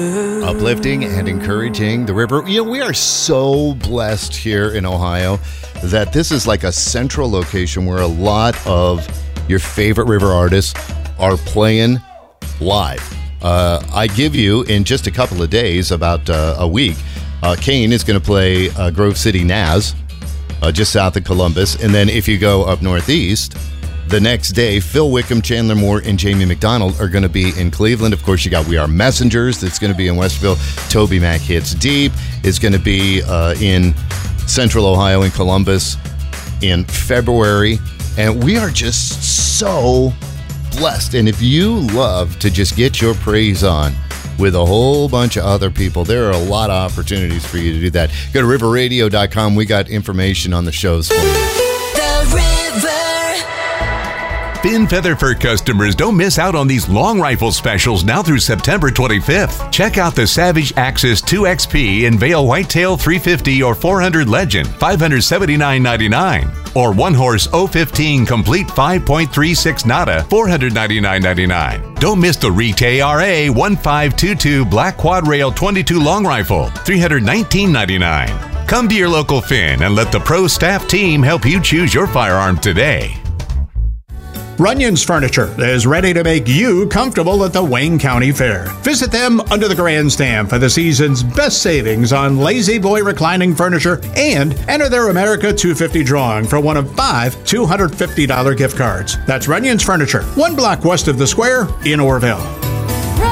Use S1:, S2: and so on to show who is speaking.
S1: Uplifting and encouraging the river. You know, we are so blessed here in Ohio that this is like a central location where a lot of your favorite river artists are playing live. I give you, in just a couple of days, about a week, Kane is going to play Grove City Naz, just south of Columbus. And then if you go up northeast, the next day, Phil Wickham, Chandler Moore, and Jamie McDonald are going to be in Cleveland. Of course, you got We Are Messengers that's going to be in Westville. Toby Mac Hits Deep is going to be in Central Ohio in Columbus in February. And we are just so blessed. And if you love to just get your praise on with a whole bunch of other people, there are a lot of opportunities for you to do that. Go to riverradio.com. We got information on the shows for you.
S2: The River.
S3: Finn Feather Fur customers, don't miss out on these long rifle specials now through September 25th. Check out the Savage Axis 2XP in Vail Whitetail 350 or 400 Legend, $579.99. Or One Horse 015 Complete 5.36 Nada, $499.99. Don't miss the Rite RA 1522 Black Quad Rail 22 Long Rifle, $319.99. Come to your local Finn and let the pro staff team help you choose your firearm today.
S4: Runyon's Furniture is ready to make you comfortable at the Wayne County Fair. Visit them under the grandstand for the season's best savings on Lazy Boy reclining furniture and enter their America 250 drawing for one of 5 $250 gift cards. That's Runyon's Furniture, 1 block west of the square in Orville.